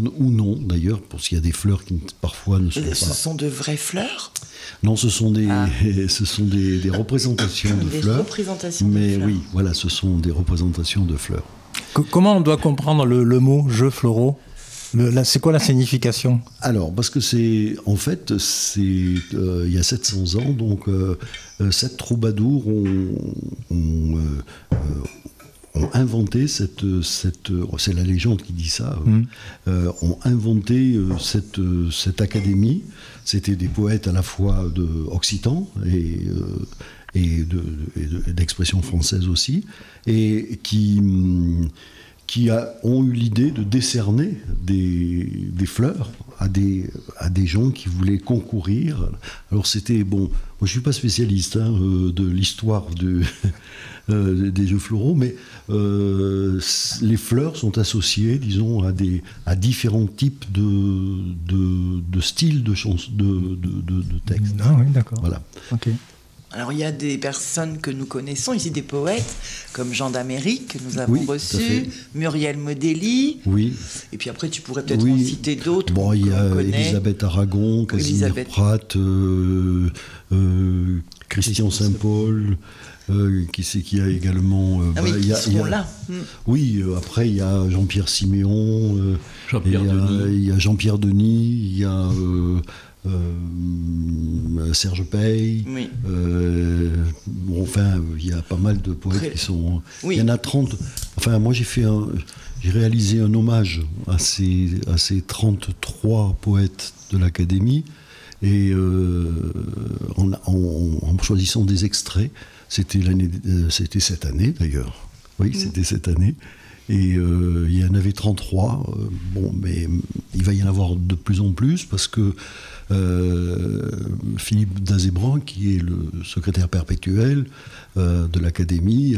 moderne ou non, d'ailleurs, parce qu'il y a des fleurs qui parfois ne sont pas... Ce sont de vraies fleurs ? Non, ce sont des représentations de fleurs. Des représentations de mais fleurs. oui, voilà, ce sont des représentations de fleurs. Comment on doit comprendre le mot jeux floraux ? C'est quoi la signification ? Alors, parce que il y a 700 ans, donc 7 troubadours ont inventé c'est la légende qui dit ça, ont inventé cette académie. C'était des poètes à la fois occitans et d'expression française aussi, et qui ont eu l'idée de décerner des fleurs à des gens qui voulaient concourir. Alors c'était, moi je ne suis pas spécialiste de l'histoire des jeux floraux, mais les fleurs sont associées, disons, à différents types de styles de texte. Ah oui, d'accord. Voilà. Ok. Alors, il y a des personnes que nous connaissons ici, des poètes, comme Jean d'Amérique, que nous avons reçu, Muriel Modelli. Oui. Et puis après, tu pourrais peut-être en citer d'autres. Bon, il y a Elisabeth Aragon, Casimir Pratt, Christian Saint-Paul, qui a également... qui seront là. Oui, après, il y a Jean-Pierre Siméon, il y a Jean-Pierre Denis, il y a... Serge Pey, oui. Il y a pas mal de poètes qui sont... Oui. Il y en a 30. Enfin, moi, j'ai réalisé un hommage à ces 33 poètes de l'Académie, et en choisissant des extraits. C'était cette année, d'ailleurs. Oui, c'était cette année. Et il y en avait 33. Mais il va y en avoir de plus en plus, parce que Philippe Dazébran, qui est le secrétaire perpétuel de l'Académie,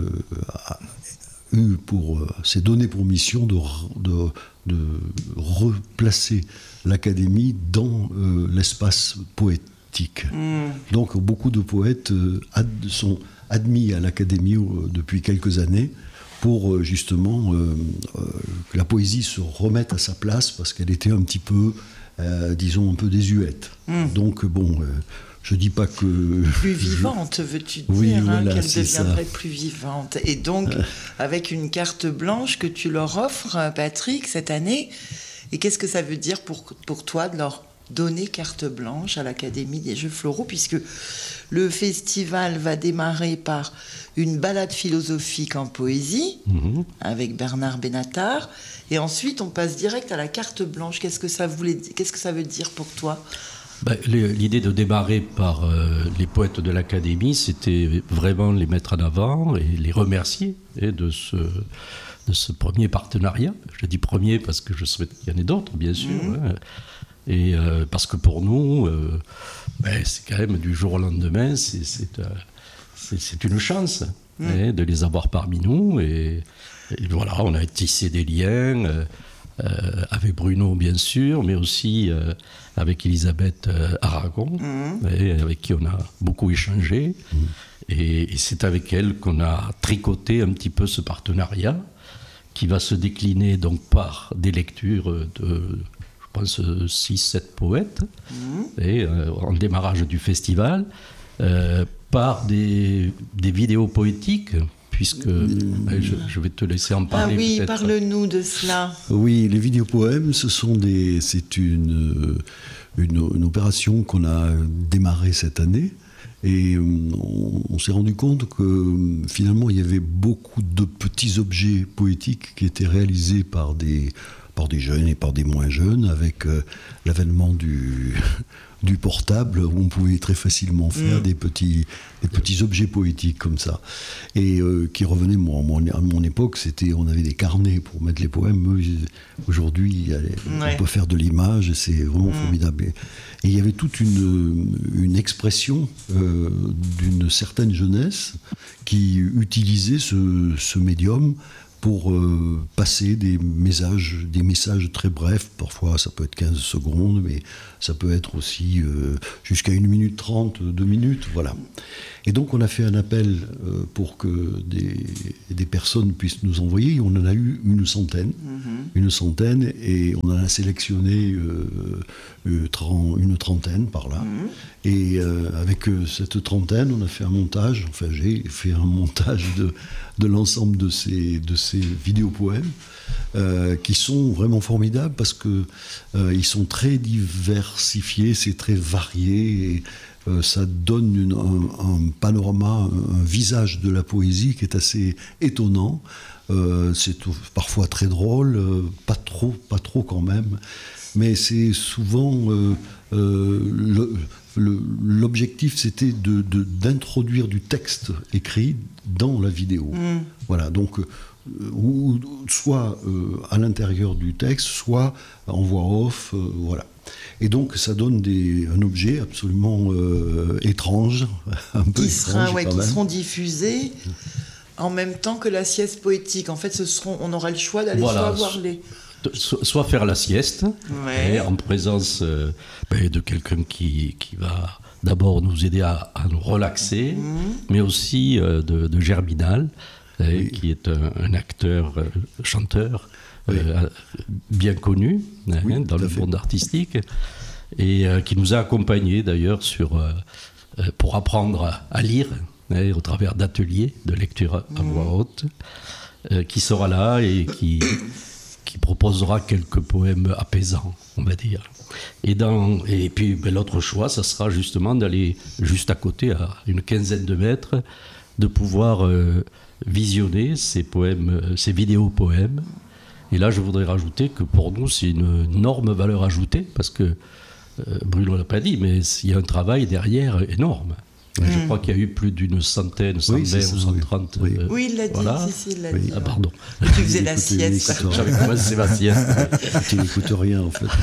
s'est donné pour mission de replacer l'Académie dans l'espace poétique. Donc beaucoup de poètes sont admis à l'Académie depuis quelques années, pour justement que la poésie se remette à sa place, parce qu'elle était un petit peu, disons, un peu désuète. Donc je dis pas que... Plus vivante, veux-tu dire, oui, voilà, qu'elle deviendrait plus vivante. Et donc, avec une carte blanche que tu leur offres, Patrick, cette année, et qu'est-ce que ça veut dire pour toi de leur donner carte blanche à l'Académie des Jeux Floraux, puisque le festival va démarrer par une balade philosophique en poésie, avec Bernard Benatar, et ensuite on passe direct à la carte blanche. Qu'est-ce que ça veut dire pour toi ? L'idée de démarrer par les poètes de l'Académie, c'était vraiment les mettre en avant et les remercier de ce premier partenariat. Je dis premier parce que je souhaite qu'il y en ait d'autres, bien sûr. Et parce que pour nous, c'est quand même du jour au lendemain, c'est une chance de les avoir parmi nous. Et voilà, on a tissé des liens avec Bruno, bien sûr, mais aussi avec Elisabeth Aragon, avec qui on a beaucoup échangé. Et c'est avec elle qu'on a tricoté un petit peu ce partenariat, qui va se décliner donc par des lectures de... je pense 6-7 poètes, et en démarrage du festival, par des vidéos poétiques, puisque je vais te laisser en parler. Ah oui, peut-être. parle-nous de cela. Oui, les vidéopoèmes, c'est une opération qu'on a démarrée cette année, et on s'est rendu compte que finalement il y avait beaucoup de petits objets poétiques qui étaient réalisés par des jeunes et par des moins jeunes, avec l'avènement du portable, où on pouvait très facilement faire des petits objets poétiques comme ça, et qui revenaient. À mon époque, on avait des carnets pour mettre les poèmes. Aujourd'hui, on peut faire de l'image, et c'est vraiment formidable. Et il y avait toute une expression d'une certaine jeunesse qui utilisait ce médium pour passer des messages très brefs. Parfois, ça peut être 15 secondes, mais ça peut être aussi jusqu'à 1 minute 30, 2 minutes, voilà. Et donc, on a fait un appel pour que des personnes puissent nous envoyer. On en a eu une centaine, et on en a sélectionné une trentaine par là. Et avec cette trentaine, on a fait un montage, enfin j'ai fait un montage de l'ensemble de ces vidéopoèmes qui sont vraiment formidables parce que ils sont très diversifiés, c'est très varié, et ça donne un panorama, un visage de la poésie qui est assez étonnant. C'est parfois très drôle, pas trop quand même, mais c'est souvent l'objectif, c'était d'introduire du texte écrit dans la vidéo. Voilà, donc soit à l'intérieur du texte, soit en voix off, voilà. Et donc ça donne un objet absolument étrange, un peu étrange qui seront diffusés en même temps que la sieste poétique. En fait, on aura le choix d'aller soit voir soit faire la sieste, en présence de quelqu'un qui va d'abord nous aider à nous relaxer, mais aussi de Germinal, qui est un acteur, chanteur, bien connu dans le monde artistique, et qui nous a accompagnés d'ailleurs pour apprendre à lire au travers d'ateliers de lecture à voix haute, qui sera là et qui proposera quelques poèmes apaisants, on va dire. Et puis l'autre choix, ça sera justement d'aller juste à côté, à une quinzaine de mètres, de pouvoir visionner ces vidéos-poèmes. Et là, je voudrais rajouter que pour nous, c'est une énorme valeur ajoutée, parce que, Bruno ne l'a pas dit, mais il y a un travail derrière énorme. Je crois qu'il y a eu plus d'une centaine, 120 ou 130. Oui, il l'a dit, voilà. Il l'a dit. Ah, pardon. Tu faisais la sieste. J'avais commencé ma sieste. Tu n'écoutes rien, en fait.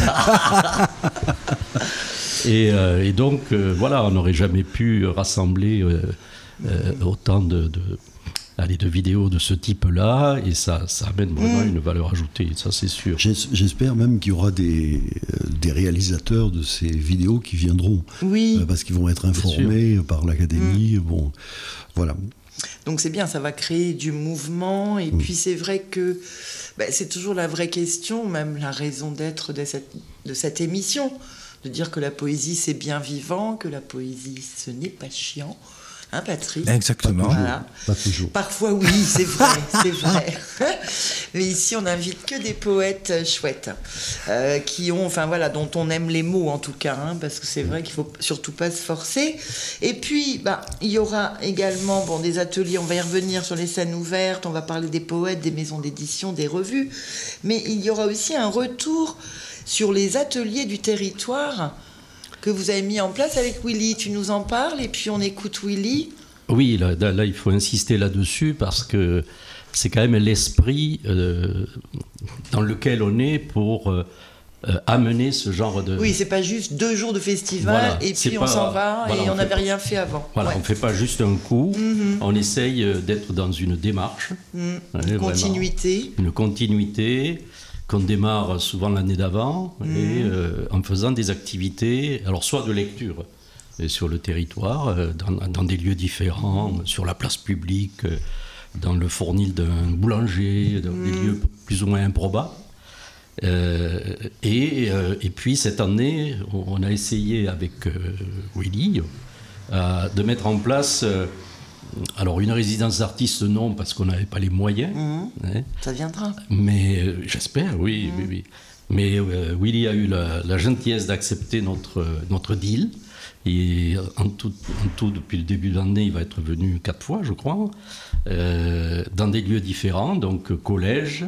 Et donc, voilà, on n'aurait jamais pu rassembler autant de vidéos de ce type-là, et ça amène vraiment une valeur ajoutée, ça c'est sûr. J'espère même qu'il y aura des réalisateurs de ces vidéos qui viendront, parce qu'ils vont être informés par l'Académie, bon, voilà. Donc c'est bien, ça va créer du mouvement, et puis c'est vrai que c'est toujours la vraie question, même la raison d'être de cette émission, de dire que la poésie c'est bien vivant, que la poésie ce n'est pas chiant. Hein, Patrick ? Exactement. Voilà. Pas toujours. Parfois, oui, c'est vrai, c'est vrai. Mais ici, on n'invite que des poètes chouettes, qui ont, dont on aime les mots en tout cas, parce que c'est vrai qu'il faut surtout pas se forcer. Et puis, il y aura également, des ateliers. On va y revenir sur les scènes ouvertes. On va parler des poètes, des maisons d'édition, des revues. Mais il y aura aussi un retour sur les ateliers du territoire que vous avez mis en place avec Willy. Tu nous en parles et puis on écoute Willy. Oui, là il faut insister là-dessus parce que c'est quand même l'esprit dans lequel on est pour amener ce genre de... Oui, c'est pas juste 2 jours de festival et puis on s'en va et on n'avait rien fait avant. Voilà, on ne fait pas juste un coup, on essaye d'être dans une démarche. Une continuité. Une continuité qu'on démarre souvent l'année d'avant, et en faisant des activités, alors soit de lecture sur le territoire, dans des lieux différents, sur la place publique, dans le fournil d'un boulanger, dans des lieux plus ou moins improbables. Et puis cette année, on a essayé avec Willy de mettre en place... alors une résidence d'artiste, non, parce qu'on n'avait pas les moyens. Ça viendra. Mais j'espère, oui. Mais Willy a eu la gentillesse d'accepter notre deal. Et en tout, depuis le début de l'année, il va être venu 4 fois, je crois, dans des lieux différents, donc collège,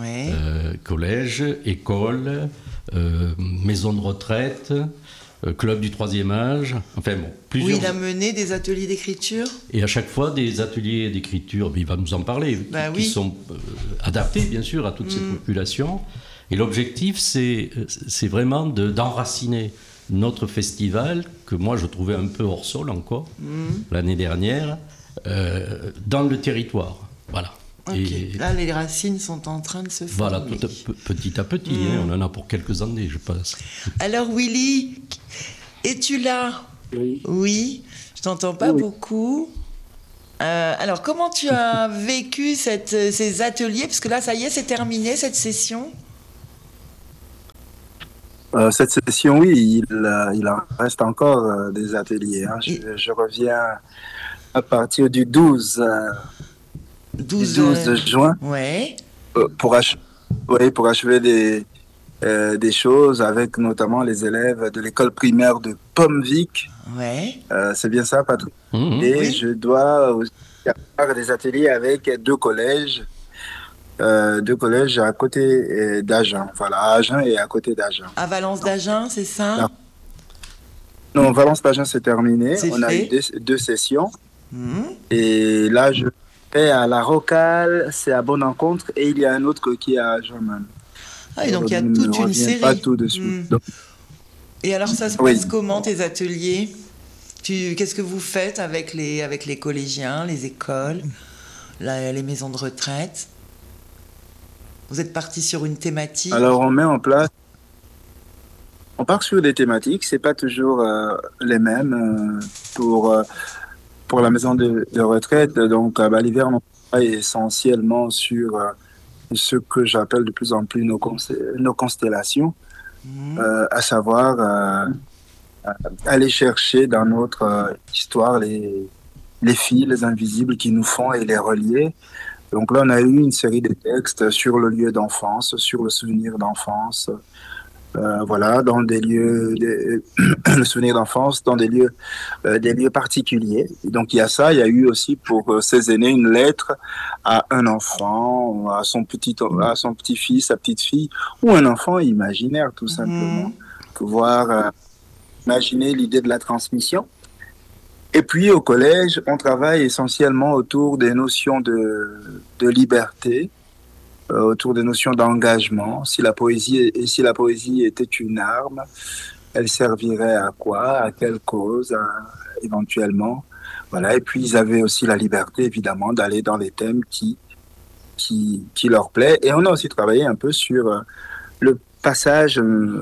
école, maison de retraite, club du 3e âge, enfin bon, plusieurs... Oui, il a mené des ateliers d'écriture. Et à chaque fois, des ateliers d'écriture, il va nous en parler, qui sont adaptés, bien sûr, à toutes ces populations. Et l'objectif, c'est vraiment d'enraciner notre festival, que moi, je trouvais un peu hors sol encore, l'année dernière, dans le territoire. Voilà. Ok. Et là, les racines sont en train de se former. voilà, petit à petit, on en a pour quelques années, je pense. Alors, Willy, es-tu là? Oui. Oui, je t'entends pas Oui. beaucoup. Alors, comment tu as vécu ces ateliers? Parce que là, ça y est, c'est terminé, cette session. Cette session, oui, il en reste encore des ateliers. Hein. Je reviens à partir du 12 juin Ouais, pour, pour achever des choses avec notamment les élèves de l'école primaire de Pommevic. ouais. C'est bien ça, Patrick? Mmh. Et Oui. je dois aussi avoir des ateliers avec deux collèges à côté d'Agen. Voilà, à Agen et à côté d'Agen. À Valence d'Agen, c'est ça? Non, Valence d'Agen, c'est terminé. C'est On a eu fait. deux sessions. Mhm. Et là, je vais à La Rocale, c'est à Bonne Rencontre. Et il y a un autre qui est à Agen même. Ah, et donc il y a Je ne toute une reviens série. pas tout de suite. Mhm. Donc, Et alors, ça se Oui. passe comment, tes ateliers? Qu'est-ce que vous faites avec les collégiens, les écoles, les maisons de retraite? Vous êtes parti sur une thématique? alors, on met en place. On part sur des thématiques, c'est pas toujours les mêmes pour la maison de retraite. Donc, à l'hiver, on travaille essentiellement sur ce que j'appelle de plus en plus nos constellations, Mhm. à savoir aller chercher dans notre histoire les fils invisibles qui nous font et les relier. Donc là, on a eu une série de textes sur le lieu d'enfance, sur le souvenir d'enfance, voilà, dans des lieux, le souvenir d'enfance, dans des lieux particuliers. Et donc il y a ça, il y a eu aussi pour ces aînés une lettre à un enfant, à son petit-fils, sa petite-fille, ou un enfant imaginaire tout simplement. Pouvoir imaginer l'idée de la transmission. Et puis au collège, on travaille essentiellement autour des notions de liberté, autour des notions d'engagement. Si la poésie était une arme, elle servirait à quoi? À quelle cause? Éventuellement. Voilà. Et puis ils avaient aussi la liberté, évidemment, d'aller dans les thèmes qui leur plaît. Et on a aussi travaillé un peu sur le passage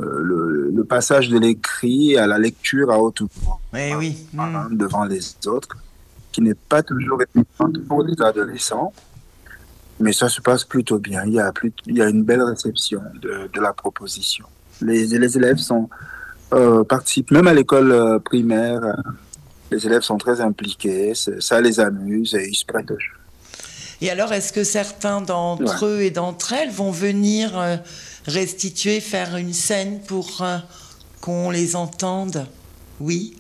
de l'écrit à la lecture à haute voix, Eh oui. devant les autres, qui n'est pas toujours évident pour les adolescents. Mais ça se passe plutôt bien. Il y a une belle réception de la proposition. Les élèves participent, même à l'école primaire, les élèves sont très impliqués, ça les amuse et ils se prêtent au jeu. Et alors, est-ce que certains d'entre eux et d'entre elles vont venir restituer, faire une scène pour qu'on les entende? Oui.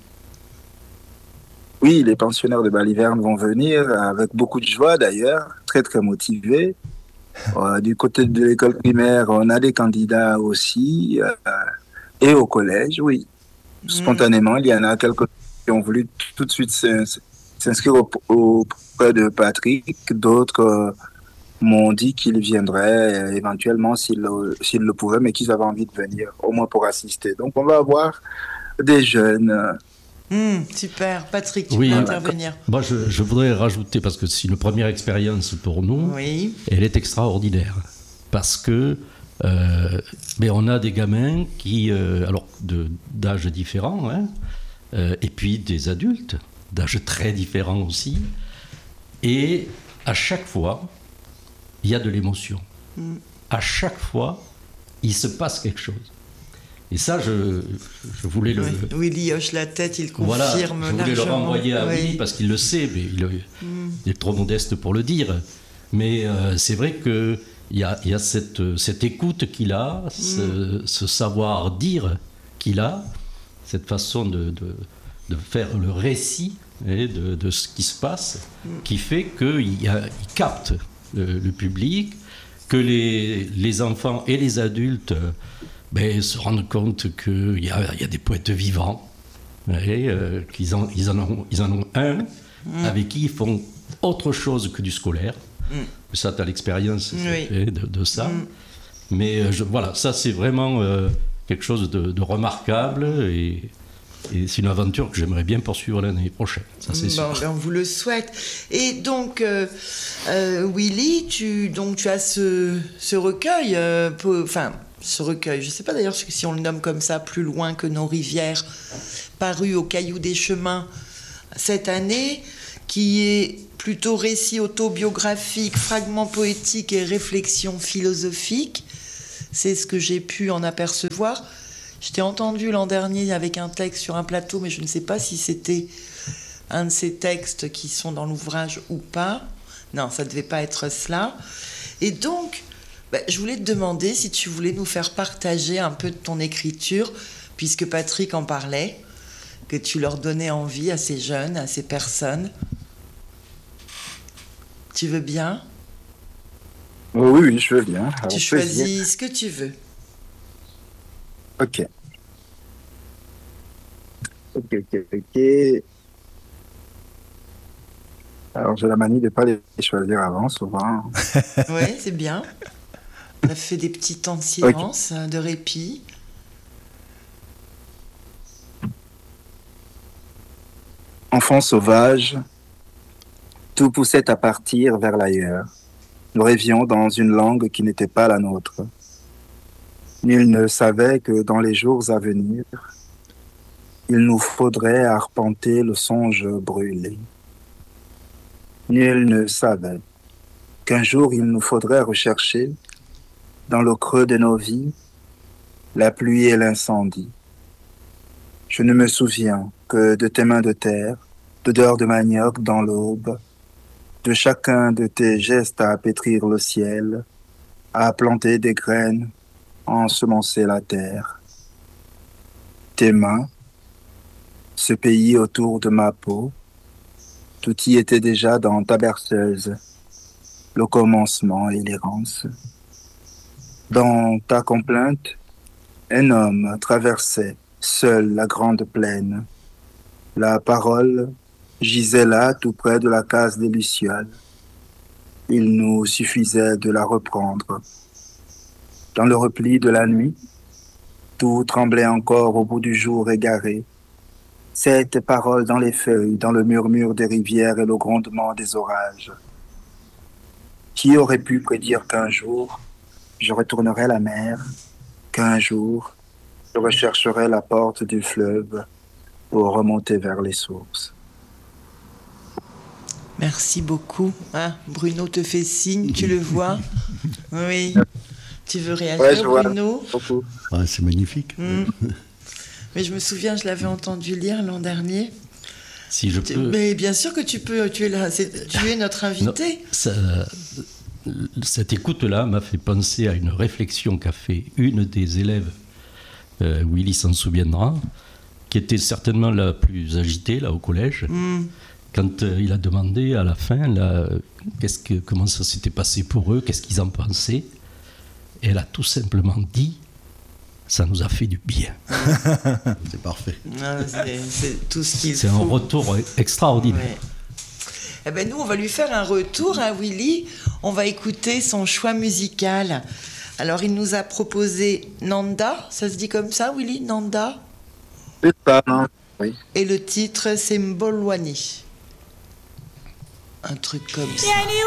Oui, les pensionnaires de Baliverne vont venir avec beaucoup de joie d'ailleurs, très très motivés. Du côté de l'école primaire, on a des candidats aussi. Et au collège, oui. Spontanément, il y en a quelques qui ont voulu tout de suite s'inscrire auprès de Patrick. D'autres m'ont dit qu'ils viendraient éventuellement s'ils le pouvaient, mais qu'ils avaient envie de venir, au moins pour assister. Donc on va avoir des jeunes. Super. Patrick, tu Oui, peux intervenir. Moi, je voudrais rajouter, parce que c'est une première expérience pour nous, Oui. elle est extraordinaire. Parce que mais on a des gamins qui, alors d'âges différents, hein, et puis des adultes, d'âges très différents aussi. Et à chaque fois, il y a de l'émotion. À chaque fois, il se passe quelque chose. Et ça, je voulais le... Willy hoche la tête, il confirme voilà, je voulais largement. le renvoyer à Willy parce qu'il le sait, mais il est trop modeste pour le dire. Mais c'est vrai qu'il y a cette écoute qu'il a, ce savoir-dire qu'il a, cette façon de faire le récit de ce qui se passe, qui fait qu'il capte le public, que les enfants et les adultes se rendent compte qu'il y a des poètes vivants, qu'ils en ont un avec qui ils font autre chose que du scolaire. Ça, tu as l'expérience de ça. Mais voilà, ça c'est vraiment quelque chose de remarquable et Et c'est une aventure que j'aimerais bien poursuivre l'année prochaine, ça c'est sûr. Ben, on vous le souhaite. Et donc, Willy, tu as ce recueil, ce recueil, je ne sais pas d'ailleurs si on le nomme comme ça, Plus loin que nos rivières, paru au Caillou des Chemins cette année, qui est plutôt récit autobiographique, fragments poétiques et réflexions philosophiques. C'est ce que j'ai pu en apercevoir. Je t'ai entendu l'an dernier avec un texte sur un plateau, mais je ne sais pas si c'était un de ces textes qui sont dans l'ouvrage ou pas. Non, ça ne devait pas être cela. Et donc, je voulais te demander si tu voulais nous faire partager un peu de ton écriture, puisque Patrick en parlait, que tu leur donnais envie à ces jeunes, à ces personnes. Tu veux bien ? Oui, je veux bien. Alors, tu choisis ce que tu veux. Ok. Alors, j'ai la manie de ne pas les choisir avant, souvent. Oui, c'est bien. On a fait des petits temps de silence, de répit. Enfants sauvages, tout poussait à partir vers l'ailleurs. Nous rêvions dans une langue qui n'était pas la nôtre. Nul ne savait que dans les jours à venir, il nous faudrait arpenter le songe brûlé. Nul ne savait qu'un jour il nous faudrait rechercher, dans le creux de nos vies, la pluie et l'incendie. Je ne me souviens que de tes mains de terre, d'odeur de manioc dans l'aube, de chacun de tes gestes à pétrir le ciel, à planter des graines, à ensemencer la terre. Tes mains, ce pays autour de ma peau, tout y était déjà dans ta berceuse, le commencement et l'errance. Dans ta complainte, un homme traversait seul la grande plaine. La parole gisait là, tout près de la case des lucioles. Il nous suffisait de la reprendre. Dans le repli de la nuit, tout tremblait encore au bout du jour égaré. Cette parole dans les feuilles, dans le murmure des rivières et le grondement des orages. Qui aurait pu prédire qu'un jour, je retournerai la mer, qu'un jour, je rechercherai la porte du fleuve pour remonter vers les sources. Merci beaucoup. Ah, Bruno te fait signe, tu le vois ? Oui. Tu veux réagir, Bruno ? Ah, c'est magnifique. Mais je me souviens, je l'avais entendu lire l'an dernier. Si je peux... Mais bien sûr que tu peux, tu es là, tu es notre invité. Cette écoute-là m'a fait penser à une réflexion qu'a fait une des élèves, Willy s'en souviendra, qui était certainement la plus agitée là au collège, quand il a demandé à la fin là, comment ça s'était passé pour eux, qu'est-ce qu'ils en pensaient. Et elle a tout simplement dit, ça nous a fait du bien. C'est parfait. Non, c'est tout ce qu'il faut. C'est un retour extraordinaire. Ouais. Eh ben nous, on va lui faire un retour, hein, Willy. On va écouter son choix musical. Alors, il nous a proposé Nanda. Ça se dit comme ça, Willy, Nanda ? C'est ça, non ? Oui. Et le titre, c'est Mbolwani. Un truc comme ça.